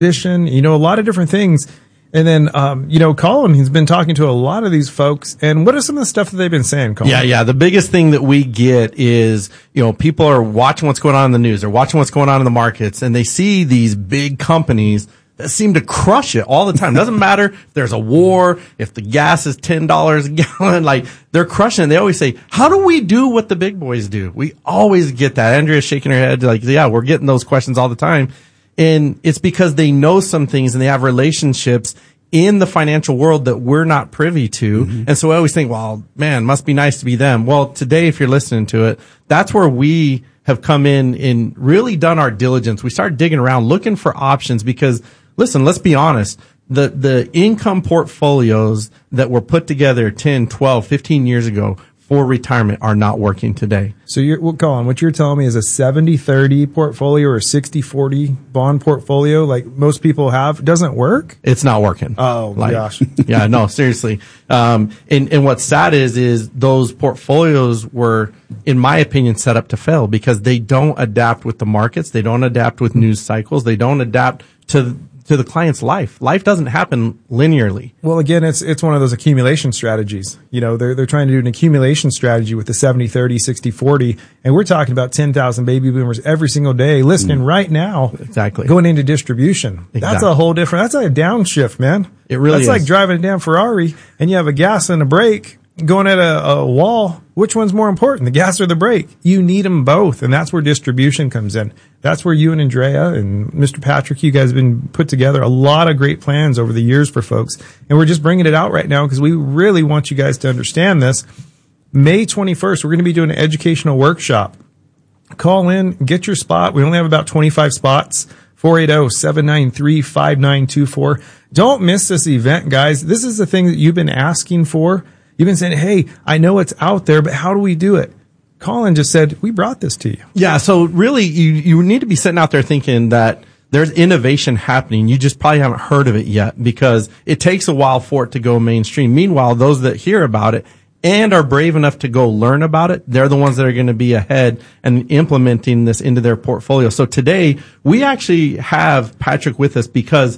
a lot of different things. And then, Colin, he's been talking to a lot of these folks. And what are some of the stuff that they've been saying, Colin? Yeah. The biggest thing that we get is, people are watching what's going on in the news. They're watching what's going on in the markets, and they see these big companies that seem to crush it all the time. Doesn't matter if there's a war, if the gas is $10 a gallon, like they're crushing it. They always say, how do we do what the big boys do? We always get that. Andrea's shaking her head like, yeah, we're getting those questions all the time. And it's because they know some things and they have relationships in the financial world that we're not privy to. Mm-hmm. And so I always think, well, man, must be nice to be them. Well, today, if you're listening to it, that's where we have come in and really done our diligence. We started digging around, looking for options because, listen, let's be honest. The income portfolios that were put together 10, 12, 15 years ago for retirement are not working today. So Colin, what you're telling me is a 70-30 portfolio or a 60-40 bond portfolio like most people have doesn't work? It's not working. Oh, gosh. Yeah, no, seriously. And what's sad is those portfolios were, in my opinion, set up to fail because they don't adapt with the markets. They don't adapt with news cycles. They don't adapt to the client's life. Life doesn't happen linearly. Well, again, it's one of those accumulation strategies. They're trying to do an accumulation strategy with the 70-30, 60-40, and we're talking about 10,000 baby boomers every single day listening right now. Exactly. Going into distribution. Exactly. That's a whole different, that's a downshift, man. It really is. That's like driving a damn Ferrari and you have a gas and a brake going at a wall. Which one's more important, the gas or the brake? You need them both, and that's where distribution comes in. That's where you and Andrea and Mr. Patrick, you guys have been put together a lot of great plans over the years for folks, and we're just bringing it out right now because we really want you guys to understand this. May 21st, we're going to be doing an educational workshop. Call in, get your spot. We only have about 25 spots. 480-793-5924. Don't miss this event, guys. This is the thing that you've been asking for. You've been saying, hey, I know it's out there, but how do we do it? Colin just said, we brought this to you. Yeah, so really, you need to be sitting out there thinking that there's innovation happening. You just probably haven't heard of it yet because it takes a while for it to go mainstream. Meanwhile, those that hear about it and are brave enough to go learn about it, they're the ones that are going to be ahead and implementing this into their portfolio. So today, we actually have Patrick with us because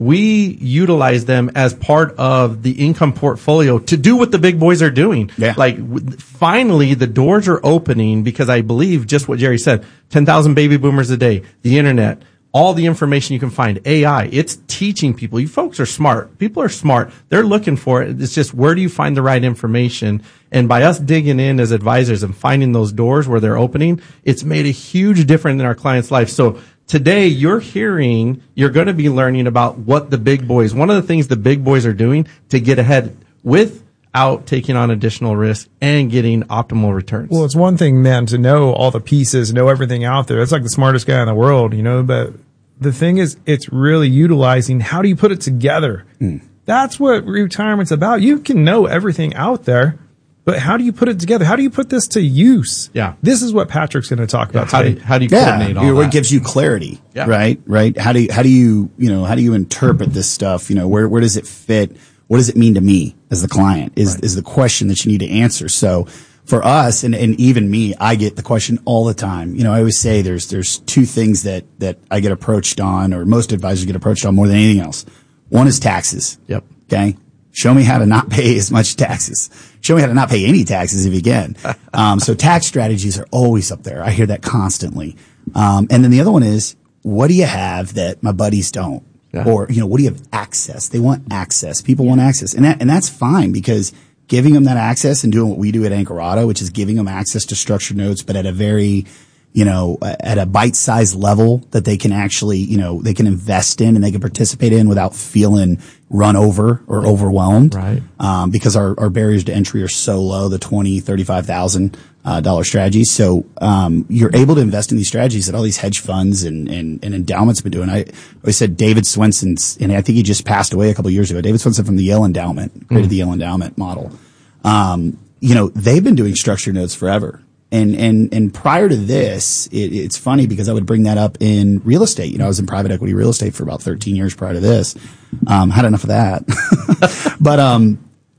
we utilize them as part of the income portfolio to do what the big boys are doing. Yeah. Finally, the doors are opening because I believe just what Jerry said, 10,000 baby boomers a day, the internet, all the information you can find, AI, it's teaching people. You folks are smart. People are smart. They're looking for it. It's just where do you find the right information? And by us digging in as advisors and finding those doors where they're opening, it's made a huge difference in our clients' life. So today, you're going to be learning about what the big boys, one of the things the big boys are doing to get ahead without taking on additional risk and getting optimal returns. Well, it's one thing, man, to know all the pieces, know everything out there. That's like the smartest guy in the world, but the thing is, it's really utilizing how do you put it together? That's what retirement's about. You can know everything out there, but how do you put it together? How do you put this to use? Yeah. This is what Patrick's going to talk about today. How do you coordinate all that? What gives you clarity, right? How do you interpret this stuff? Where does it fit? What does it mean to me as the client is the question that you need to answer. So for us and even me, I get the question all the time. I always say there's two things that I get approached on, or most advisors get approached on more than anything else. One is taxes. Yep. Okay. Show me how to not pay as much taxes. Show me how to not pay any taxes if you can. So tax strategies are always up there. I hear that constantly. And then the other one is, what do you have that my buddies don't? Yeah. Or, what do you have access? They want access. People want access. And that's fine because giving them that access and doing what we do at Anchorado, which is giving them access to structured notes, but at a very, at a bite-sized level that they can actually, they can invest in and they can participate in without feeling run over or overwhelmed. Right. Because our barriers to entry are so low, the $20,000-$35,000 strategies. So, you're able to invest in these strategies that all these hedge funds and endowments have been doing. I always said David Swenson's, and I think he just passed away a couple of years ago. David Swenson from the Yale Endowment created the Yale Endowment model. They've been doing structured notes forever. And prior to this, it's funny because I would bring that up in real estate. I was in private equity real estate for about 13 years prior to this. Had enough of that. But,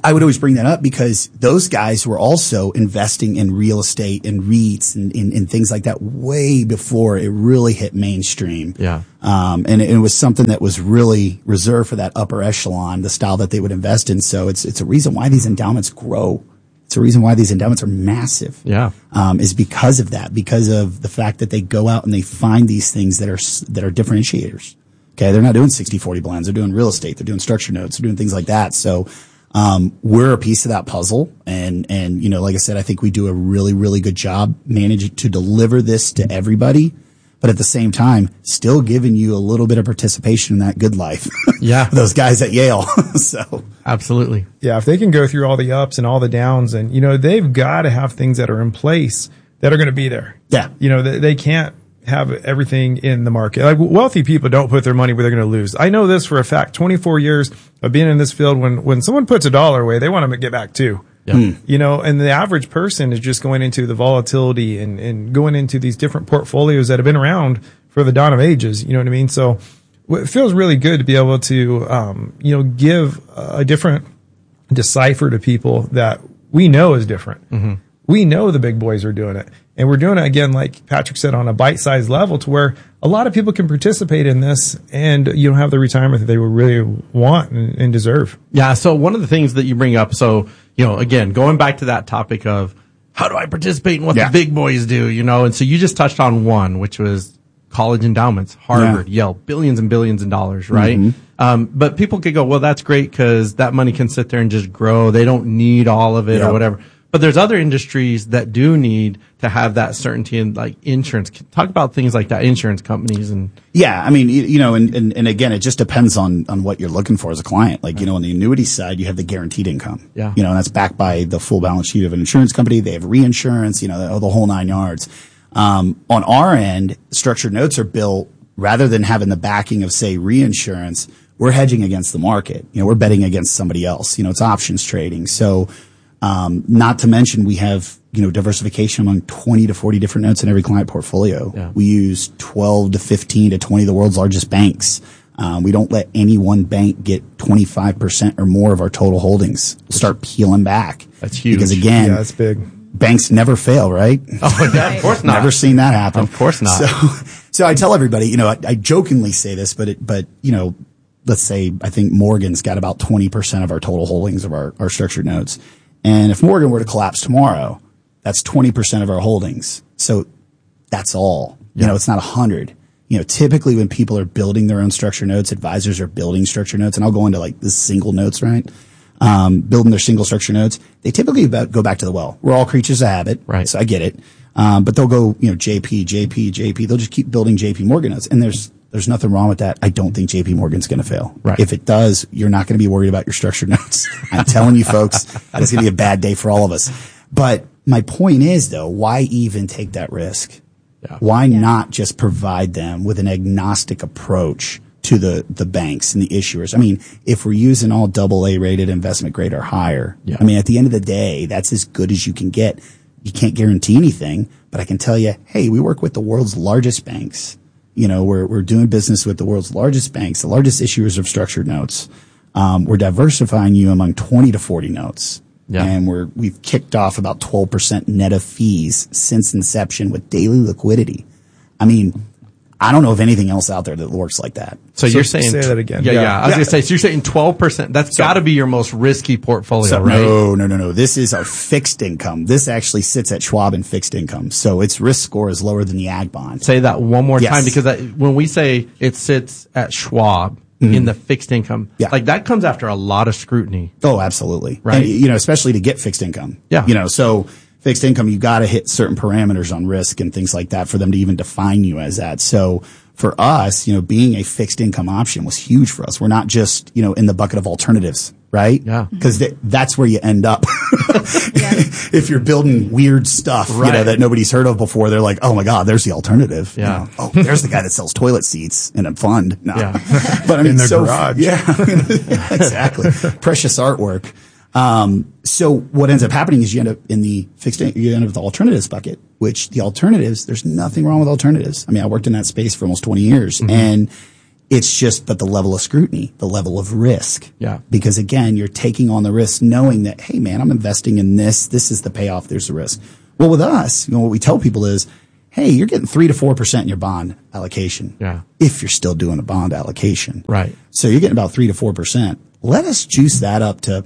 I would always bring that up because those guys were also investing in real estate and REITs and things like that way before it really hit mainstream. Yeah. And it was something that was really reserved for that upper echelon, the style that they would invest in. So it's a reason why these endowments grow. It's a reason why these endowments are massive. Yeah. Is because of that, because of the fact that they go out and they find these things that are differentiators. Okay. They're not doing 60-40 blends. They're doing real estate. They're doing structured notes. They're doing things like that. So, we're a piece of that puzzle. And, you know, like I said, I think we do a really, really good job managing to deliver this to everybody. But at the same time, still giving you a little bit of participation in that good life. Yeah. Those guys at Yale. So Absolutely. Yeah, if they can go through all the ups and all the downs, and you know, they've got to have things that are in place that are going to be there. Yeah. You know, they can't have everything in the market. Like wealthy people don't put their money where they're going to lose. I know this for a fact. 24 years of being in this field, when someone puts $1 away, they want to get back too. Yeah. You know, and the average person is just going into the volatility and going into these different portfolios that have been around for the dawn of ages. You know what I mean? So it feels really good to be able to, you know, give a different decipher to people that we know is different. Mm-hmm. We know the big boys are doing it. And we're doing it, again, like Patrick said, on a bite-sized level to where a lot of people can participate in this and, you know, have the retirement that they would really want and deserve. Yeah. So one of the things that you bring up, so, you know, again, going back to that topic of how do I participate in what the big boys do, you know, and so you just touched on one, which was college endowments, Harvard, Yale, billions and billions of dollars, right? Mm-hmm. But people could go, well, that's great because that money can sit there and just grow. They don't need all of it or whatever. But there's other industries that do need to have that certainty, and like insurance. Talk about things like that, insurance companies and. Yeah. I mean, you know, and again, it just depends on what you're looking for as a client. Like, you know, on the annuity side, you have the guaranteed income. Yeah. You know, and that's backed by the full balance sheet of an insurance company. They have reinsurance, you know, the whole 9 yards. On our end, structured notes are built rather than having the backing of, say, reinsurance. We're hedging against the market. You know, we're betting against somebody else. You know, it's options trading. So, not to mention we have, you know, diversification among 20 to 40 different notes in every client portfolio. Yeah. We use 12 to 15 to 20 of the world's largest banks. We don't let any one bank get 25% or more of our total holdings. Start peeling back. That's huge. Because again, that's big. Banks never fail, right? Oh, yeah, of course not. Never seen that happen. Of course not. So I tell everybody, you know, I jokingly say this, but, you know, let's say I think Morgan's got about 20% of our total holdings of our structured notes. And if Morgan were to collapse tomorrow, that's 20% of our holdings. So that's all. Yeah. You know, it's not 100. You know, typically when people are building their own structured notes, advisors are building structured notes, and I'll go into like the single notes, right? Building their single structured notes. They typically go back to the well. We're all creatures of habit. Right. So I get it. But they'll go, you know, JP. They'll just keep building JP Morgan notes. And there's nothing wrong with that. I don't think JP Morgan's going to fail. Right. If it does, you're not going to be worried about your structured notes. I'm telling you folks, that is going to be a bad day for all of us. But my point is though, why even take that risk? Yeah. Why not just provide them with an agnostic approach to the banks and the issuers? I mean, if we're using all AA rated investment grade or higher, I mean, at the end of the day, that's as good as you can get. You can't guarantee anything, but I can tell you, hey, we work with the world's largest banks. You know, we're doing business with the world's largest banks, the largest issuers of structured notes. We're diversifying you among 20 to 40 notes. Yeah. And we've kicked off about 12% net of fees since inception with daily liquidity. I mean, I don't know of anything else out there that works like that. So you're saying say that again. Yeah. I was going to say, so you're saying 12%. That's got to be your most risky portfolio, right? No. This is our fixed income. This actually sits at Schwab in fixed income. So its risk score is lower than the ag bond. Say that one more time, because when we say it sits at Schwab in the fixed income, like that comes after a lot of scrutiny. Oh, absolutely. Right. And, you know, especially to get fixed income. Yeah. You know, so fixed income, you got to hit certain parameters on risk and things like that for them to even define you as that. So for us, you know, being a fixed income option was huge for us. We're not just, you know, in the bucket of alternatives, right? Yeah. Because that's where you end up. If you're building weird stuff, you know, that nobody's heard of before, they're like, oh my God, there's the alternative. Yeah. You know, oh, there's the guy that sells toilet seats in a fund. No. Yeah. But I mean, in the garage. Yeah. Exactly. Precious artwork. So what ends up happening is you end up in the you end up with the alternatives bucket, which the alternatives, there's nothing wrong with alternatives. I mean, I worked in that space for almost 20 years and It's just, but the level of scrutiny, the level of risk. Yeah. Because again, you're taking on the risk knowing that, hey man, I'm investing in this. This is the payoff. There's the risk. Well, with us, what we tell people is, hey, you're getting 3 to 4% in your bond allocation. Yeah. If you're still doing a bond allocation. Right. So you're getting about 3 to 4%. Let us juice that up to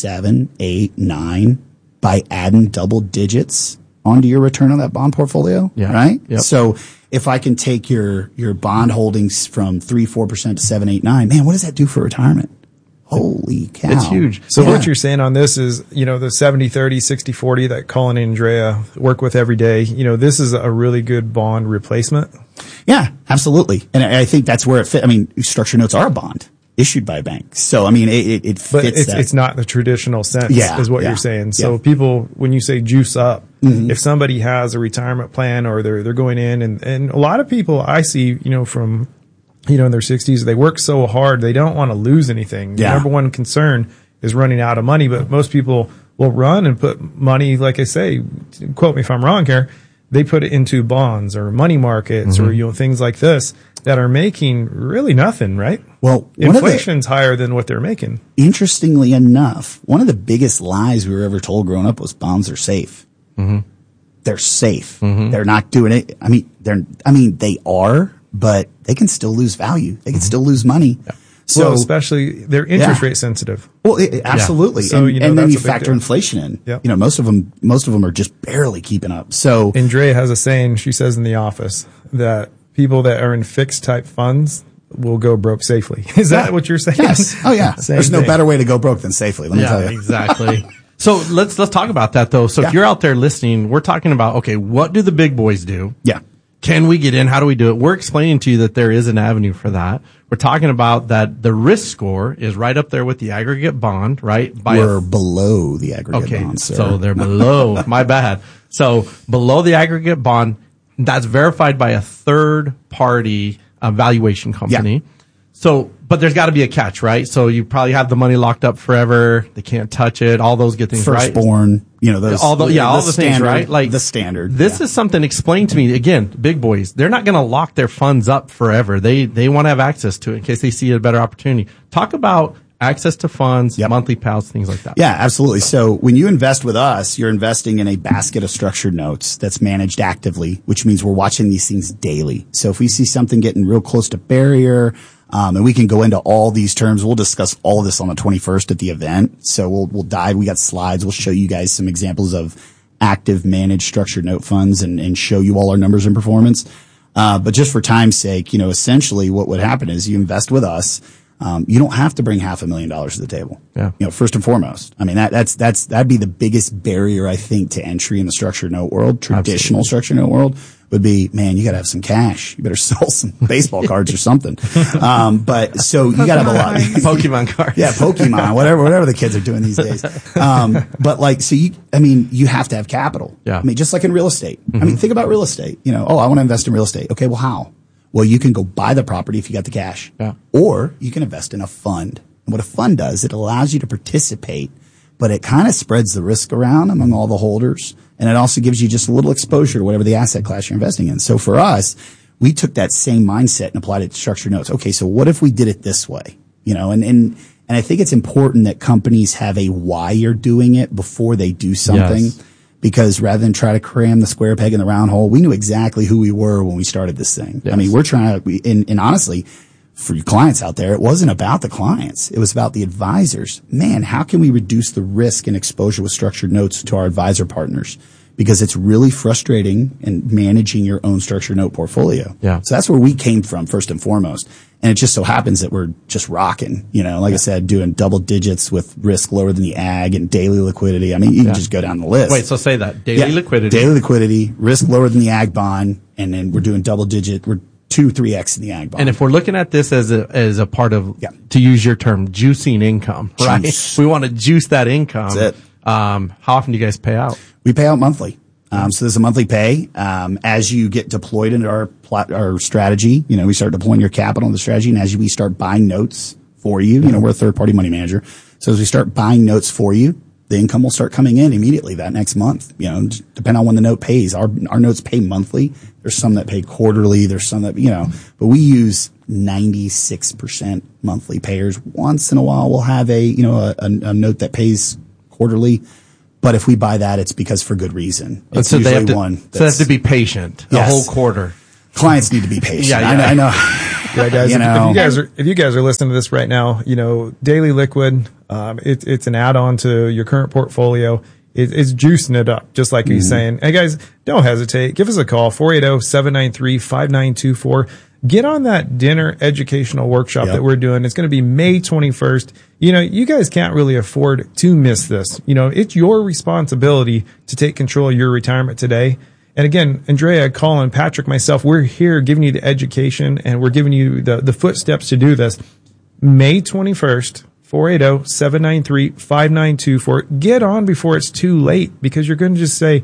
7, 8, 9 by adding double digits onto your return on that bond portfolio. Yeah. Right. Yep. So if I can take your bond holdings from 3, 4% to 7, 8, 9, man, what does that do for retirement? Holy cow. It's huge. So what you're saying on this is, the 70-30, 60-40 that Colin and Andrea work with every day, this is a really good bond replacement. Yeah, absolutely. And I think that's where it fit. I mean, structured notes are a bond issued by a bank. So, I mean, it fits but that. it's not the traditional sense is what you're saying. So people, when you say juice up, if somebody has a retirement plan or they're going in and a lot of people I see, from, in their 60s, they work so hard, they don't want to lose anything. The number one concern is running out of money, but most people will run and put money, like I say, quote me if I'm wrong here, they put it into bonds or money markets or, things like this that are making really nothing, right? Well, inflation's higher than what they're making. Interestingly enough, one of the biggest lies we were ever told growing up was bonds are safe. They're safe. They're not doing it. I mean, they are, but they can still lose value. They can still lose money. Yeah. So especially they're interest rate sensitive. Well, absolutely. So, and then you factor inflation in. Yep. Most of them are just barely keeping up. So Andrea has a saying she says in the office that people that are in fixed type funds will go broke safely. Is that what you're saying? Yes. Oh yeah. There's no better way to go broke than safely. Let me tell you. Exactly. So let's talk about that though. So if you're out there listening, we're talking about, okay, what do the big boys do? Yeah. Can we get in? How do we do it? We're explaining to you that there is an avenue for that. We're talking about that the risk score is right up there with the aggregate bond, right? We're below the aggregate bond, sir. So they're below. My bad. So below the aggregate bond, that's verified by a third party valuation company. Yeah. So, but there's got to be a catch, right? So you probably have the money locked up forever. They can't touch it. All those good things, right? Firstborn, those all the standard, things, right? Like the standard. This is something explained to me again. Big boys, they're not going to lock their funds up forever. They want to have access to it in case they see a better opportunity. Talk about access to funds, monthly payouts, things like that. Yeah, absolutely. So when you invest with us, you're investing in a basket of structured notes that's managed actively, which means we're watching these things daily. So if we see something getting real close to barrier, and we can go into all these terms. We'll discuss all of this on the 21st at the event. So we'll dive. We got slides. We'll show you guys some examples of active managed structured note funds and show you all our numbers and performance. But just for time's sake, essentially what would happen is you invest with us. You don't have to bring $500,000 to the table. Yeah. First and foremost. I mean, that'd be the biggest barrier, I think, to entry in the structured note world, traditional structured note world. Would be, man, you gotta have some cash. You better sell some baseball cards or something. But so you gotta have a lot. Pokemon cards. Yeah, Pokemon, whatever the kids are doing these days. But so you have to have capital. Yeah. I mean, just like in real estate. I mean, think about real estate. I want to invest in real estate. Okay, well, how? Well, you can go buy the property if you got the cash. Yeah. Or you can invest in a fund. And what a fund does, it allows you to participate, but it kind of spreads the risk around among all the holders. And it also gives you just a little exposure to whatever the asset class you're investing in. So for us, we took that same mindset and applied it to structured notes. Okay, so what if we did it this way? And I think it's important that companies have a why you're doing it before they do something. Yes. Because rather than try to cram the square peg in the round hole, we knew exactly who we were when we started this thing. Yes. I mean, we're trying to, and honestly, for you clients out there, it wasn't about the clients. It was about the advisors. Man, how can we reduce the risk and exposure with structured notes to our advisor partners? Because it's really frustrating in managing your own structured note portfolio. Yeah. So that's where we came from first and foremost. And it just so happens that we're just rocking, like I said, doing double digits with risk lower than the ag and daily liquidity. I mean, you can just go down the list. Wait, so say that. Daily liquidity. Daily liquidity, risk lower than the ag bond. And then we're doing double digit. We're 2-3x in the ag bond. And if we're looking at this as a part of, to use your term, juicing income, right? We want to juice that income. That's it. How often do you guys pay out? We pay out monthly. So there's a monthly pay. As you get deployed into our strategy, we start deploying your capital in the strategy. And as we start buying notes for you, we're a third party money manager. So as we start buying notes for you, the income will start coming in immediately that next month, depending on when the note pays. Our notes pay monthly. There's some that pay quarterly. There's some that, but we use 96% monthly payers. Once in a while, we'll have a note that pays quarterly. But if we buy that, it's because for good reason. It's so they usually have to be patient the whole quarter. Clients need to be patient. I know. Yeah, guys. If you guys are listening to this right now, Daily Liquid, it's an add-on to your current portfolio. It's juicing it up, just like he's saying. Hey guys, don't hesitate. Give us a call, 480-793-5924. Get on that dinner educational workshop that we're doing. It's going to be May 21st. You guys can't really afford to miss this. It's your responsibility to take control of your retirement today. And again, Andrea, Colin, Patrick, myself, we're here giving you the education and we're giving you the footsteps to do this. May 21st, 480-793-5924. Get on before it's too late, because you're going to just say,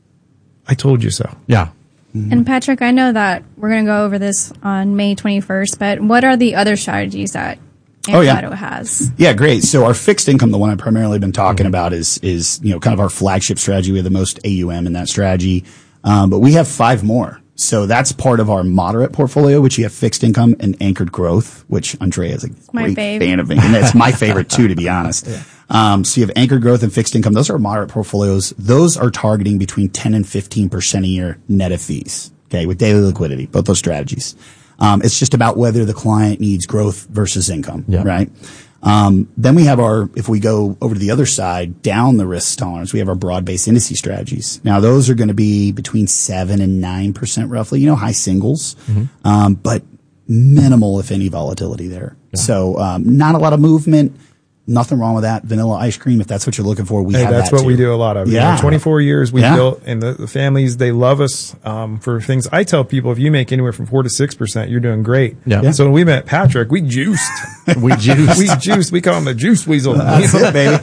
I told you so. Yeah. And Patrick, I know that we're going to go over this on May 21st, but what are the other strategies that Amplify has? Yeah, great. So our fixed income, the one I've primarily been talking about is kind of our flagship strategy. We have the most AUM in that strategy. But we have 5 more. So that's part of our moderate portfolio, which you have fixed income and anchored growth, which Andrea is a great fan of. And it's my favorite too, to be honest. So you have anchored growth and fixed income. Those are moderate portfolios. Those are targeting between 10 and 15% a year net of fees. Okay. With daily liquidity, both those strategies. It's just about whether the client needs growth versus income. Right. Then we have if we go over to the other side, down the risk tolerance, we have our broad-based indices strategies. Now, those are going to be between 7 and 9% roughly, high singles, but minimal, if any, volatility there. So, not a lot of movement. Nothing wrong with that. Vanilla ice cream, if that's what you're looking for, we have that. That's what too. we do a lot of. 24 years we built, and the families, they love us for things. I tell people, if you make anywhere from 4 to 6%, you're doing great. So when we met Patrick, we juiced. We juiced. We call him the juice weasel. That's it, baby.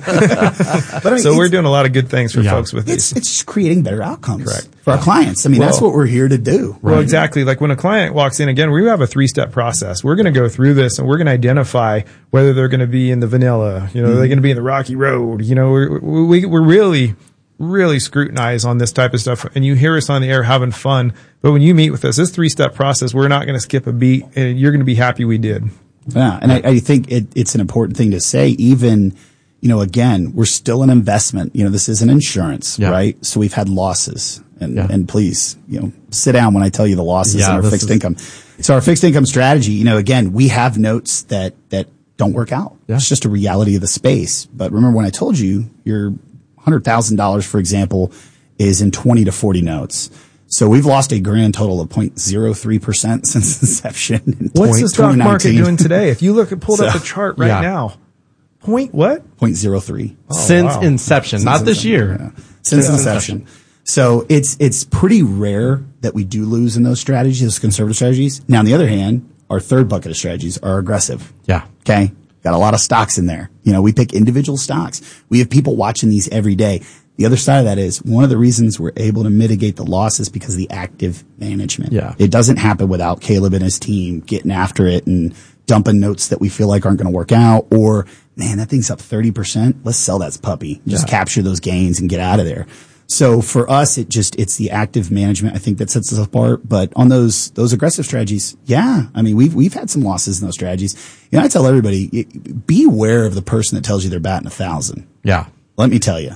But so we're doing a lot of good things for folks with these. It's just creating better outcomes for our clients. I mean, that's what we're here to do. Right? Well, exactly. Like when a client walks in, again, we have a 3-step process. We're going to go through this and we're going to identify whether they're going to be in the vanilla, are they going to be in the rocky road? We're really, really scrutinize on this type of stuff. And you hear us on the air having fun. But when you meet with us, this 3-step process, we're not going to skip a beat, and you're going to be happy we did. Yeah. And I think it's an important thing to say, even, again, we're still an investment. This isn't insurance, right? So we've had losses. And please, sit down when I tell you the losses in our fixed income. So our fixed income strategy, again, we have notes that don't work out. It's just a reality of the space. But remember when I told you your $100,000, for example, is in 20 to 40 notes. So we've lost a grand total of 0.03% since inception. What's the stock market doing today? If you pulled up the chart right now, what? 0.03. Since inception, not this year. Yeah. Since inception. So it's pretty rare that we do lose in those strategies, those conservative strategies. Now, on the other hand, our third bucket of strategies are aggressive. Okay. Got a lot of stocks in there. We pick individual stocks. We have people watching these every day. The other side of that is one of the reasons we're able to mitigate the losses because of the active management. It doesn't happen without Caleb and his team getting after it and dumping notes that we feel like aren't going to work out, or, man, that thing's up 30%. Let's sell that puppy. Just capture those gains and get out of there. So for us, it's the active management, I think, that sets us apart. But on those aggressive strategies, I mean, we've had some losses in those strategies. I tell everybody, beware of the person that tells you they're batting 1,000. Let me tell you.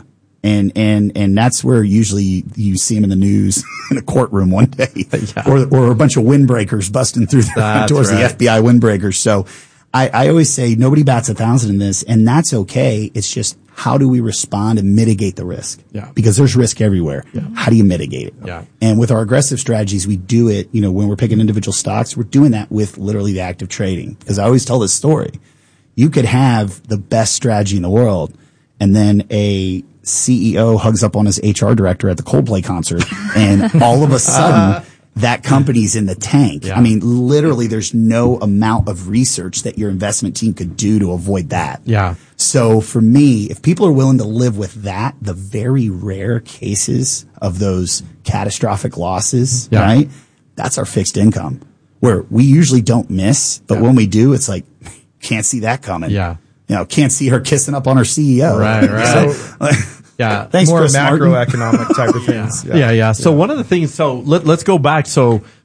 And that's where usually you see them in the news in a courtroom one day, or a bunch of windbreakers busting through towards the FBI windbreakers. So I always say nobody bats 1,000 in this, and that's okay. It's just, how do we respond and mitigate the risk? Because there's risk everywhere. How do you mitigate it? And with our aggressive strategies, we do it, when we're picking individual stocks, we're doing that with literally the active trading. Because I always tell this story. You could have the best strategy in the world, and then a CEO hugs up on his HR director at the Coldplay concert, and all of a sudden, that company's in the tank. I mean, literally, there's no amount of research that your investment team could do to avoid that. So for me, if people are willing to live with that, the very rare cases of those catastrophic losses, right? That's our fixed income, where we usually don't miss, but when we do, it's like, can't see that coming. Can't see her kissing up on her CEO. Right. Thanks, more Chris macroeconomic type of things. So one of the things, let's go back. So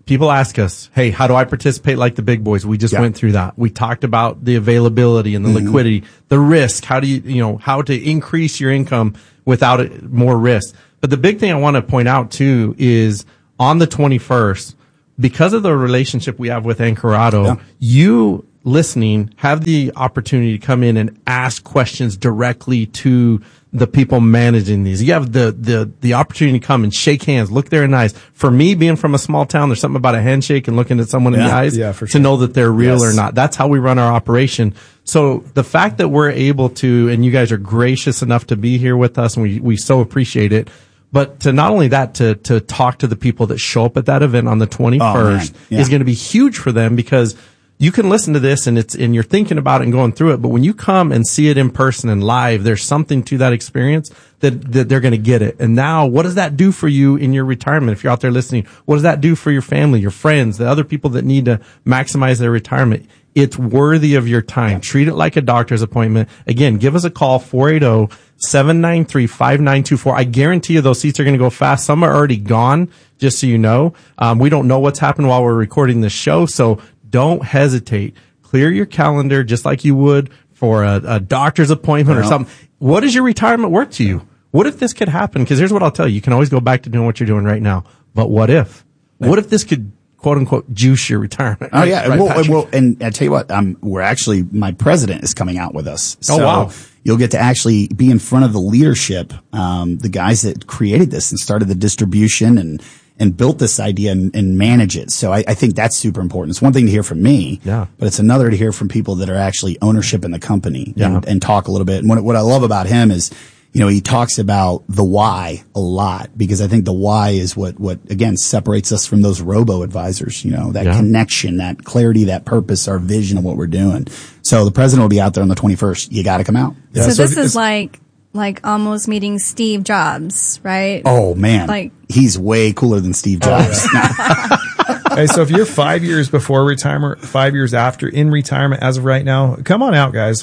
people ask us, hey, how do I participate like the big boys? We just went through that. We talked about the availability and the liquidity, the risk. How do how to increase your income without more risk? But the big thing I want to point out too is on the 21st, because of the relationship we have with Anchorado, you listening have the opportunity to come in and ask questions directly to the people managing these. You have the opportunity to come and shake hands, look there in the eyes. For me, being from a small town, there's something about a handshake and looking at someone in the eyes to know that they're real or not. That's how we run our operation. So the fact that we're able to, and you guys are gracious enough to be here with us, and we so appreciate it. But to not only that, to talk to the people that show up at that event on the 21st is going to be huge for them, because you can listen to this and you're thinking about it and going through it. But when you come and see it in person and live, there's something to that experience that they're going to get it. And now what does that do for you in your retirement? If you're out there listening, what does that do for your family, your friends, the other people that need to maximize their retirement? It's worthy of your time. Treat it like a doctor's appointment. Again, give us a call, 480-793-5924. I guarantee you those seats are going to go fast. Some are already gone, just so you know. We don't know what's happened while we're recording this show, so don't hesitate. Clear your calendar just like you would for a doctor's appointment or something. What is your retirement worth to you? What if this could happen? Because here's what I'll tell you. You can always go back to doing what you're doing right now. But what if? What if this could, quote unquote, juice your retirement? Oh, yeah. Right, well, and I tell you what, my president is coming out with us. So wow. You'll get to actually be in front of the leadership, the guys that created this and started the distribution and built this idea and manage it. So I think that's super important. It's one thing to hear from me, but it's another to hear from people that are actually ownership in the company and talk a little bit. And what I love about him is, he talks about the why a lot, because I think the why is what again separates us from those robo advisors, that connection, that clarity, that purpose, our vision of what we're doing. So the president will be out there on the 21st. You got to come out. Yeah. So this is like almost meeting Steve Jobs, right? Oh man. He's way cooler than Steve Jobs. Hey, so if you're 5 years before retirement, 5 years after in retirement as of right now, come on out, guys.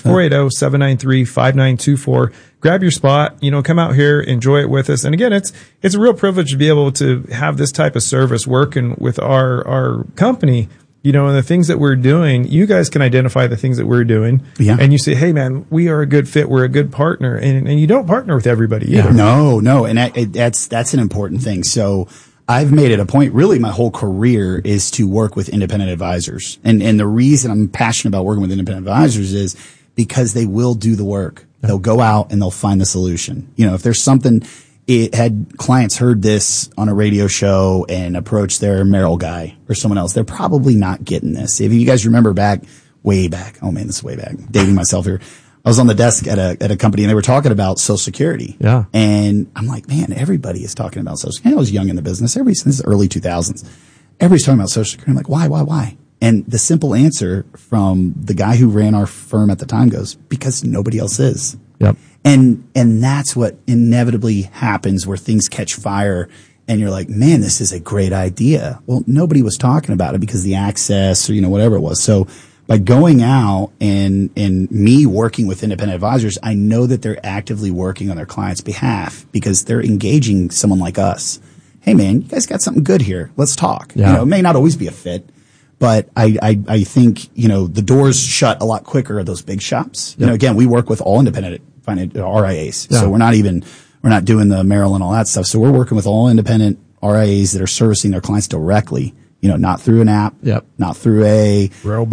480-793-5924. Grab your spot, come out here, enjoy it with us. And again, it's a real privilege to be able to have this type of service working with our company, and the things that we're doing. You guys can identify the things that we're doing. Yeah. And you say, hey man, we are a good fit. We're a good partner. And you don't partner with everybody either. No. And that's an important thing. So I've made it a point, really my whole career is to work with independent advisors. And the reason I'm passionate about working with independent advisors is because they will do the work. They'll go out and they'll find the solution. If there's something, had clients heard this on a radio show and approached their Merrill guy or someone else, they're probably not getting this. If you guys remember way back, oh man, this is way back, dating myself here. I was on the desk at a company and they were talking about Social Security. Yeah. And I'm like, man, everybody is talking about Social Security. I was young in the business. This is early 2000s. Everybody's talking about Social Security. I'm like, why? And the simple answer from the guy who ran our firm at the time goes, because nobody else is. Yep. And that's what inevitably happens, where things catch fire and you're like, man, this is a great idea. Well, nobody was talking about it because the access or, whatever it was. So by going out and me working with independent advisors, I know that they're actively working on their clients' behalf because they're engaging someone like us. Hey man, you guys got something good here. Let's talk. Yeah. It may not always be a fit, but I think, the doors shut a lot quicker at those big shops. Yep. Again, we work with all independent RIAs. Yeah. So we're not doing the Merrill and all that stuff. So we're working with all independent RIAs that are servicing their clients directly. Not through an app, not through a,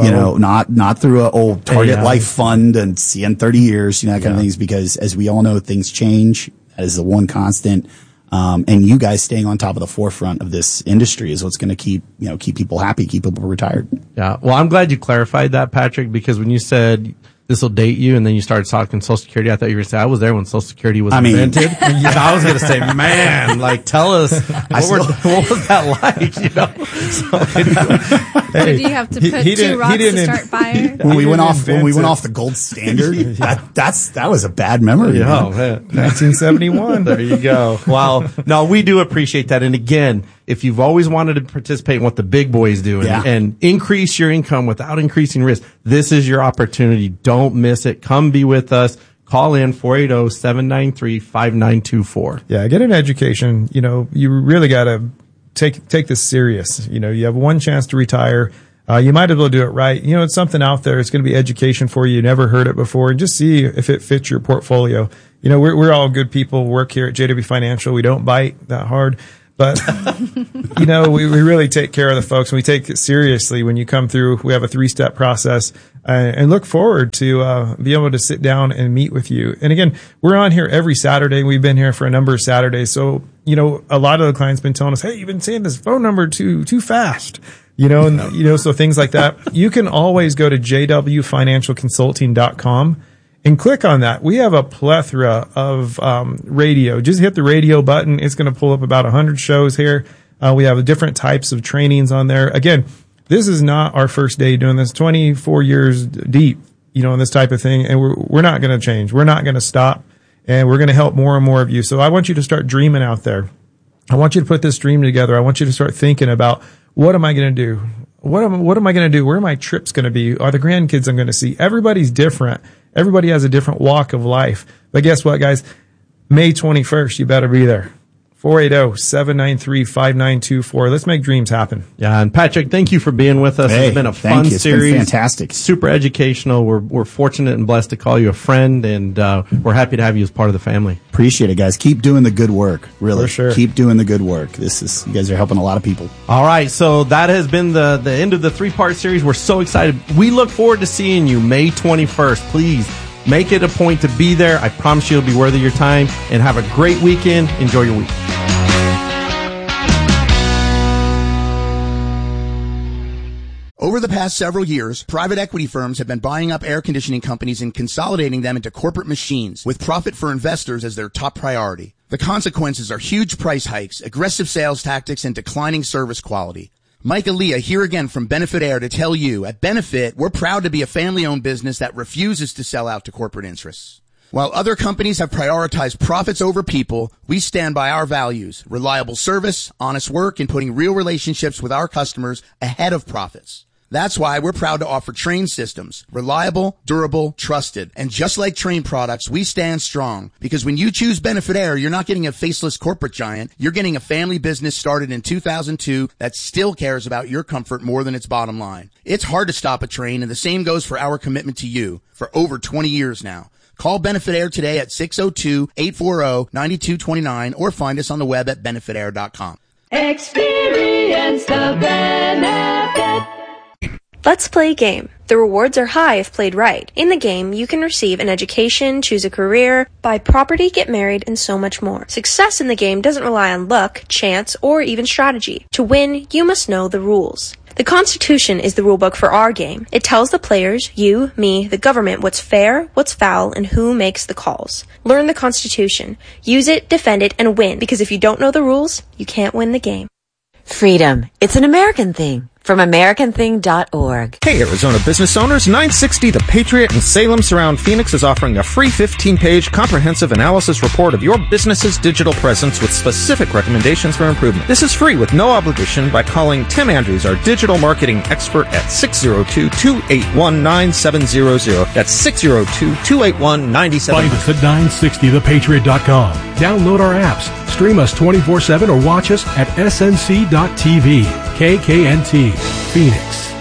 not through a old Target Life Fund and CN 30 years, that kind of things, because as we all know, things change. That is the one constant. And you guys staying on top of the forefront of this industry is what's going to keep people happy, keep people retired. Yeah. Well, I'm glad you clarified that, Patrick, because when you said this will date you, and then you started talking Social Security, I thought you were going to say, I was there when Social Security was invented. I was going to say, man, tell us, what was that like, So did you have to put two rocks to start fire? When we went off the gold standard, that was a bad memory. Yeah, 1971. There you go. Well, no, we do appreciate that. And again, if you've always wanted to participate in what the big boys do and increase your income without increasing risk, this is your opportunity. Don't miss it. Come be with us. Call in 480-793-5924. Yeah, get an education. You really got to take this serious. You have one chance to retire. You might as well do it right. It's something out there. It's going to be education for you. You never heard it before, and just see if it fits your portfolio. We're all good people, work here at JW Financial. We don't bite that hard, but we really take care of the folks, and we take it seriously. When you come through, we have a 3-step process, and look forward to be able to sit down and meet with you. And again, we're on here every Saturday. We've been here for a number of Saturdays. So, a lot of the clients been telling us, hey, you've been saying this phone number too fast. So things like that. You can always go to jwfinancialconsulting.com and click on that. We have a plethora of radio. Just hit the radio button. It's going to pull up about 100 shows here. We have different types of trainings on there. Again, this is not our first day doing this. 24 years deep, in this type of thing, and we're not going to change. We're not going to stop, and we're going to help more and more of you. So I want you to start dreaming out there. I want you to put this dream together. I want you to start thinking about, what am I going to do? What am I going to do? Where are my trips going to be? Are the grandkids I'm going to see? Everybody's different. Everybody has a different walk of life. But guess what, guys? May 21st, you better be there. 480-793-5924. Let's make dreams happen. Yeah, and Patrick, thank you for being with us. Hey, it's been a fun series. It's been fantastic. Super educational. We're fortunate and blessed to call you a friend, and we're happy to have you as part of the family. Appreciate it, guys. Keep doing the good work. Really. For sure. Keep doing the good work. You guys are helping a lot of people. All right, so that has been the end of the 3-part series. We're so excited. We look forward to seeing you May 21st. Please make it a point to be there. I promise you it'll be worth your time. And have a great weekend. Enjoy your week. Over the past several years, private equity firms have been buying up air conditioning companies and consolidating them into corporate machines, with profit for investors as their top priority. The consequences are huge price hikes, aggressive sales tactics, and declining service quality. Mike Aaliyah here again from Benefit Air to tell you, at Benefit, we're proud to be a family-owned business that refuses to sell out to corporate interests. While other companies have prioritized profits over people, we stand by our values: reliable service, honest work, and putting real relationships with our customers ahead of profits. That's why we're proud to offer Trane systems. Reliable, durable, trusted. And just like Trane products, we stand strong. Because when you choose Benefit Air, you're not getting a faceless corporate giant. You're getting a family business started in 2002 that still cares about your comfort more than its bottom line. It's hard to stop a Trane, and the same goes for our commitment to you for over 20 years now. Call Benefit Air today at 602-840-9229 or find us on the web at benefitair.com. Experience the benefit. Let's play a game. The rewards are high if played right. In the game, you can receive an education, choose a career, buy property, get married, and so much more. Success in the game doesn't rely on luck, chance, or even strategy. To win, you must know the rules. The Constitution is the rulebook for our game. It tells the players, you, me, the government, what's fair, what's foul, and who makes the calls. Learn the Constitution. Use it, defend it, and win. Because if you don't know the rules, you can't win the game. Freedom. It's an American thing. From AmericanThing.org. Hey, Arizona business owners, 960 The Patriot in Salem Surround Phoenix is offering a free 15-page comprehensive analysis report of your business's digital presence with specific recommendations for improvement. This is free with no obligation by calling Tim Andrews, our digital marketing expert, at 602-281-9700. That's 602-281-9700. Find us at 960thepatriot.com. Download our apps, stream us 24/7, or watch us at snc.tv. KKNT, Phoenix.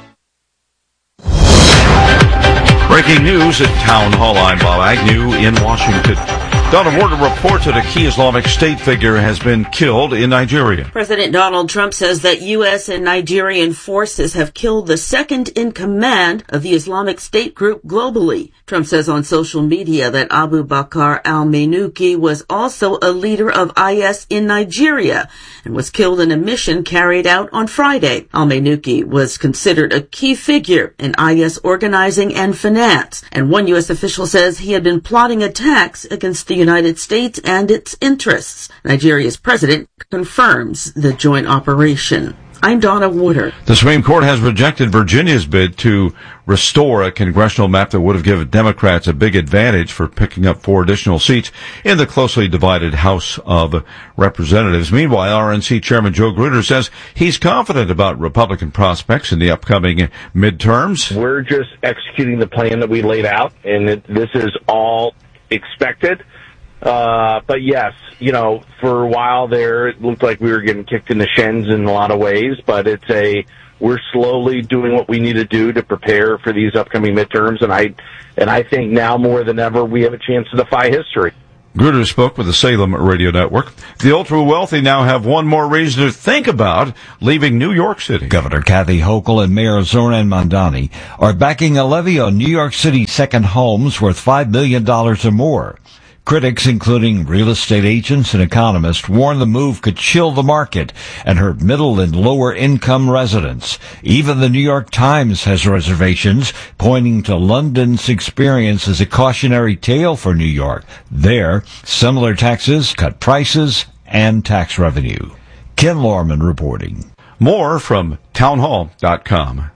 Breaking news at Town Hall. I'm Bob Agnew in Washington. Donald Warder reports that a key Islamic State figure has been killed in Nigeria. President Donald Trump says that U.S. and Nigerian forces have killed the second in command of the Islamic State group globally. Trump says on social media that Abu Bakr al-Manuki was also a leader of IS in Nigeria and was killed in a mission carried out on Friday. Al-Manuki was considered a key figure in IS organizing and finance, and one U.S. official says he had been plotting attacks against the United States and its interests. Nigeria's president confirms the joint operation. I'm Donna Warder. The Supreme Court has rejected Virginia's bid to restore a congressional map that would have given Democrats a big advantage for picking up 4 additional seats in the closely divided House of Representatives. Meanwhile, RNC Chairman Joe Gruder says he's confident about Republican prospects in the upcoming midterms. We're just executing the plan that we laid out, and this is all expected. But yes, for a while there, it looked like we were getting kicked in the shins in a lot of ways, but we're slowly doing what we need to do to prepare for these upcoming midterms, and I think now more than ever we have a chance to defy history. Grutter spoke with the Salem Radio Network. The ultra-wealthy now have one more reason to think about leaving New York City. Governor Kathy Hochul and Mayor Zoran Mandani are backing a levy on New York City second homes worth $5 million or more. Critics, including real estate agents and economists, warn the move could chill the market and hurt middle and lower income residents. Even the New York Times has reservations, pointing to London's experience as a cautionary tale for New York. There, similar taxes cut prices and tax revenue. Ken Lorman reporting. More from townhall.com.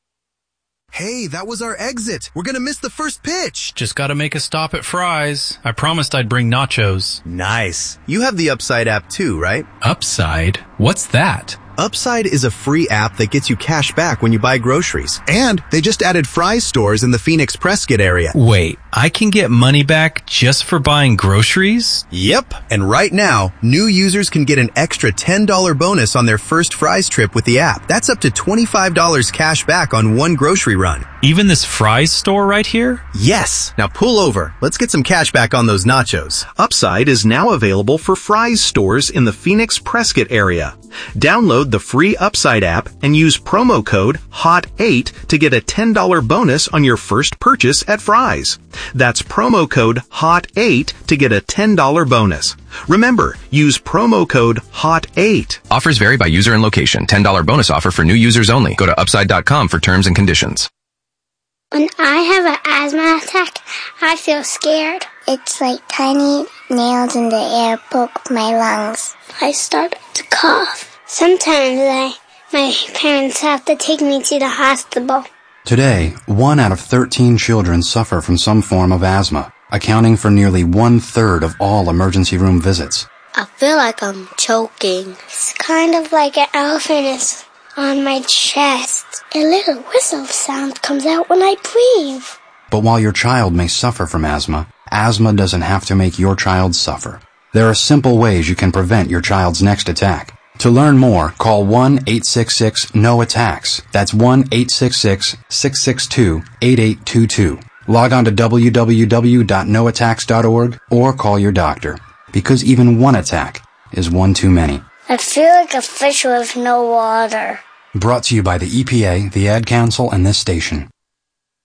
Hey, that was our exit. We're gonna miss the first pitch. Just gotta make a stop at Fry's. I promised I'd bring nachos. Nice. You have the Upside app too, right? Upside? What's that? Upside is a free app that gets you cash back when you buy groceries. And they just added Fry's stores in the Phoenix Prescott area. Wait, I can get money back just for buying groceries? Yep. And right now, new users can get an extra $10 bonus on their first Fry's trip with the app. That's up to $25 cash back on one grocery run. Even this Fry's store right here? Yes. Now pull over. Let's get some cash back on those nachos. Upside is now available for Fry's stores in the Phoenix Prescott area. Download the free Upside app and use promo code HOT8 to get a $10 bonus on your first purchase at Fry's. That's promo code HOT8 to get a $10 bonus. Remember, use promo code HOT8. Offers vary by user and location. $10 bonus offer for new users only. Go to upside.com for terms and conditions. When I have an asthma attack, I feel scared. It's like tiny nails in the air poke my lungs. I start to cough. Sometimes my parents have to take me to the hospital. Today, 1 out of 13 children suffer from some form of asthma, accounting for nearly 1/3 of all emergency room visits. I feel like I'm choking. It's kind of like an elephant is on my chest. A little whistle sound comes out when I breathe. But while your child may suffer from asthma, asthma doesn't have to make your child suffer. There are simple ways you can prevent your child's next attack. To learn more, call 1-866-NO-ATTACKS. That's 1-866-662-8822. Log on to www.noattacks.org or call your doctor, because even one attack is one too many. I feel like a fish with no water. Brought to you by the EPA, the Ad Council, and this station.